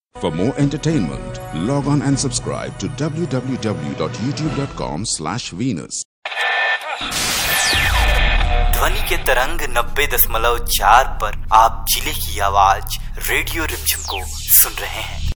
For more entertainment, log on and subscribe to www.youtube.com/Venus. ध्वनि के तरंग 90.4 पर आप जिले की आवाज रेडियो रिमझिम को सुन रहे हैं।